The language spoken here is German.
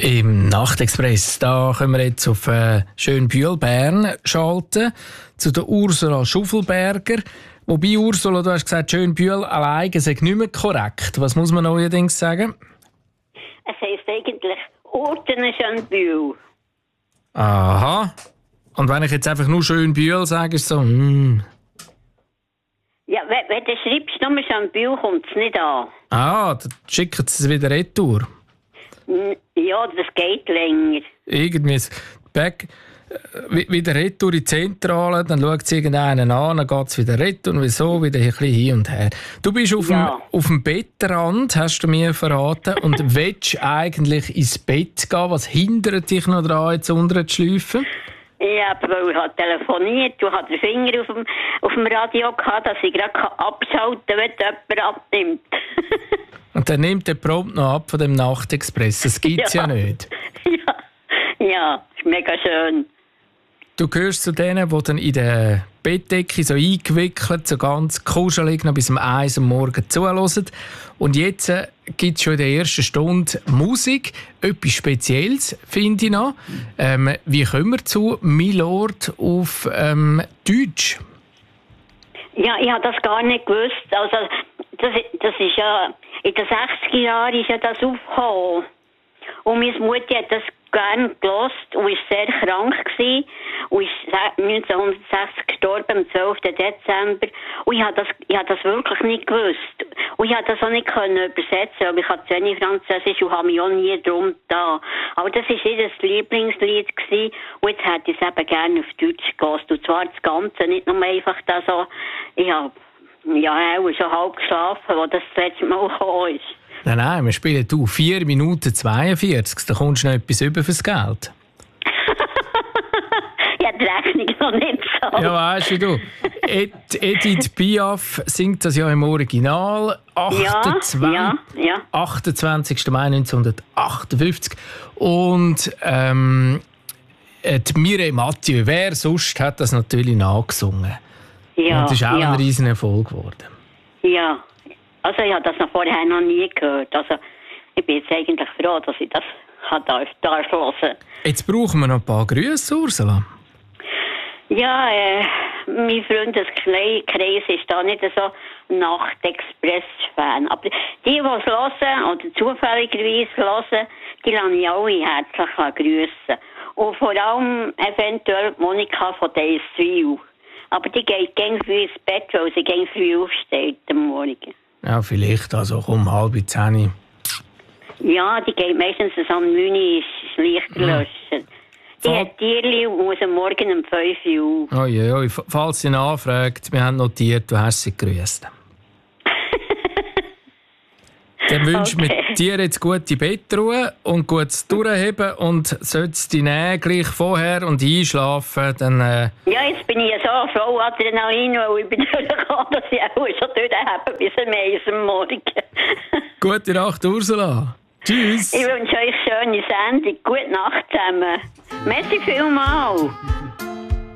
Im Nachtexpress, da können wir jetzt auf Schönbühl, Bern schalten, zu der Ursula Schuffelberger. Wobei, Ursula, du hast gesagt, Schönbühl alleine sei nicht mehr korrekt. Was muss man neuerdings sagen? Es heisst eigentlich Orten Schönbühl. Aha. Und wenn ich jetzt einfach nur Schönbühl sage, ist es so, Ja, wenn du schreibst, nur Schönbühl, kommt es nicht an. Ah, dann schicken sie es wieder retour. Ja, das geht länger. Irgendwie wieder retour in die Zentrale, dann schaut sie irgendeinen an, dann geht es wieder retour und wieso, wieder ein bisschen hin und her. Du bist auf dem Bettrand, hast du mir verraten, und willst eigentlich ins Bett gehen. Was hindert dich noch daran, jetzt unten zu schlafen? Ja, weil ich habe telefoniert, du hast den Finger auf dem Radio gehabt, dass ich gerade abschalten kann, wenn jemand abnimmt. Und dann nimmt der prompt noch ab von dem Nachtexpress. Das gibt's ja nicht. Ja, ist mega schön. Du gehörst zu denen, die dann in der Bettdecke so eingewickelt, so ganz kuschelig noch bis um 1 Uhr morgens zuhören. Und jetzt gibt es schon in der ersten Stunde Musik. Etwas Spezielles, finde ich noch. Wie kommen wir zu Milord auf Deutsch? Ja, ich habe das gar nicht gewusst. Also, das ist ja... In den 60er Jahren ist ja das aufgekommen. Und meine Mutter hat das gerne gehört und war sehr krank gewesen. Und ist 1960 gestorben, am 12. Dezember. Und ich habe das wirklich nicht gewusst. Und ich konnte das auch nicht übersetzen, weil ich zu wenig Französisch und habe mich auch nie drum da. Aber das war ihr Lieblingslied gewesen. Und jetzt hätte ich es eben gerne auf Deutsch gehört. Und zwar das Ganze, nicht nur einfach da so... Ich habe auch schon halb geschlafen, als das letzte Mal gekommen ist. Nein, wir spielen 4 Minuten 42, da kommst du noch etwas über fürs Geld. Ich habe die Rechnung noch nicht so. Ja, weißt du, Edith Piaf singt das ja im Original. 28. Mai 1958. Und die Mireille Mathieu, wer sonst hat das natürlich nachgesungen. Ja, und das ist auch ein riesen Erfolg geworden. Ja, also ich habe das noch vorher noch nie gehört. Also ich bin jetzt eigentlich froh, dass ich das darf hören. Jetzt brauchen wir noch ein paar Grüße, Ursula. Ja, mein Freundeskreis ist da nicht so Nachtexpress-Fan. Aber die es hören oder zufälligerweise hören, die lasse ich alle herzlich grüßen. Und vor allem eventuell Monika von Deiswil. Aber die geht gern früh ins Bett, weil sie gern früh aufsteht am Morgen. Ja, vielleicht, also um 9:30. Ja, die geht meistens am 9 Uhr das Licht löschen. Die hat Tierli und muss am Morgen um 5 Uhr. Oi, falls sie nachfragt, wir haben notiert, du hast sie gegrüßt. Dann wünschen wir dir jetzt gute Bettruhe und gutes Durchheben, und sollst du dich gleich vorher und einschlafen, dann... Ja, jetzt bin ich ja so voll Adrenalin, weil ich bin durchgekommen, dass ich auch schon durchhebe bis am 1 Uhr morgen. Gute Nacht, Ursula. Tschüss. Ich wünsche euch schöne Sendung. Gute Nacht zusammen. Merci vielmals.